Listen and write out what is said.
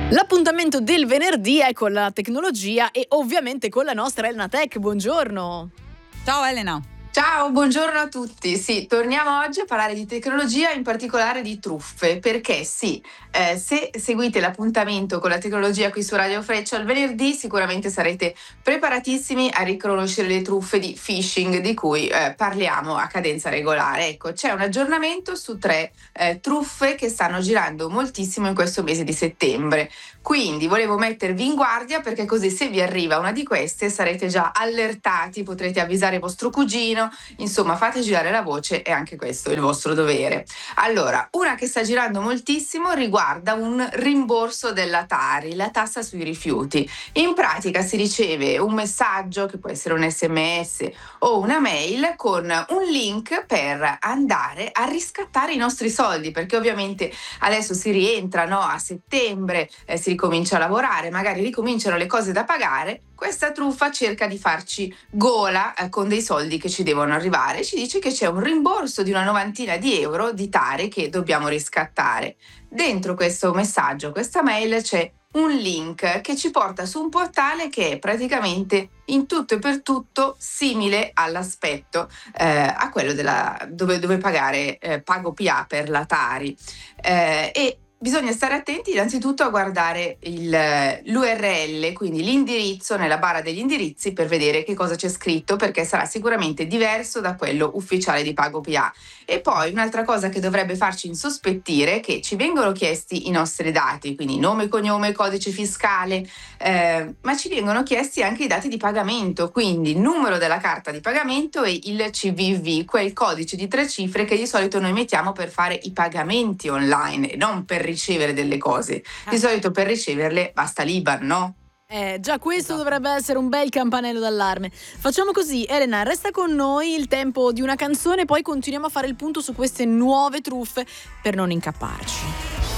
L'appuntamento del venerdì è con la tecnologia e ovviamente con la nostra Elena Tech. Buongiorno. Ciao Elena. Ciao, buongiorno a tutti. Sì, torniamo oggi a parlare di tecnologia, in particolare di truffe, perché sì, se seguite l'appuntamento con la tecnologia qui su Radio Freccia il venerdì, sicuramente sarete preparatissimi a riconoscere le truffe di phishing di cui parliamo a cadenza regolare. Ecco, c'è un aggiornamento su 3 truffe che stanno girando moltissimo in questo mese di settembre. Quindi volevo mettervi in guardia, perché così se vi arriva una di queste sarete già allertati, potrete avvisare vostro cugino. Insomma, fate girare la voce, e anche questo è il vostro dovere. Allora, una che sta girando moltissimo riguarda un rimborso della Tari, la tassa sui rifiuti. In pratica si riceve un messaggio, che può essere un SMS o una mail, con un link per andare a riscattare i nostri soldi, perché ovviamente adesso si rientra, no, a settembre, si ricomincia a lavorare, magari ricominciano le cose da pagare. Questa truffa cerca di farci gola con dei soldi che ci devono arrivare. Ci dice che c'è un rimborso di una novantina di euro di Tari che dobbiamo riscattare. Dentro questo messaggio, questa mail, c'è un link che ci porta su un portale che è praticamente in tutto e per tutto simile all'aspetto a quello dove pagare PagoPA per la Tari. E bisogna stare attenti innanzitutto a guardare l'URL, quindi l'indirizzo nella barra degli indirizzi, per vedere che cosa c'è scritto, perché sarà sicuramente diverso da quello ufficiale di PagoPA. E poi un'altra cosa che dovrebbe farci insospettire è che ci vengono chiesti i nostri dati, quindi nome, cognome, codice fiscale, ma ci vengono chiesti anche i dati di pagamento, quindi il numero della carta di pagamento e il CVV, quel codice di 3 cifre che di solito noi mettiamo per fare i pagamenti online e non per ricevere delle cose. Di solito per riceverle basta l'IBAN, no? Già questo dovrebbe essere un bel campanello d'allarme. Facciamo così, Elena, resta con noi il tempo di una canzone, poi continuiamo a fare il punto su queste nuove truffe per non incapparci.